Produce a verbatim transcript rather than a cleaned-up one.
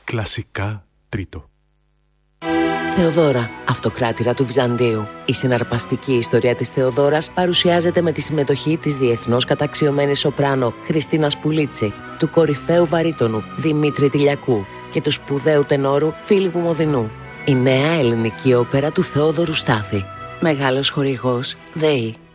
Κλασικά τρίτο. Θεοδώρα, αυτοκράτηρα του Βυζαντίου. Η συναρπαστική ιστορία της Θεοδώρας παρουσιάζεται με τη συμμετοχή της διεθνώς καταξιωμένης σοπράνο Χριστίνας Πουλίτσι, του κορυφαίου βαρύτονου Δημήτρη Τηλιακού και του σπουδαίου τενόρου Φίλιππου Μοδινού. Η νέα ελληνική όπερα του Θεόδωρου Στάθη. Μεγάλος χορηγός ΔΕΗ.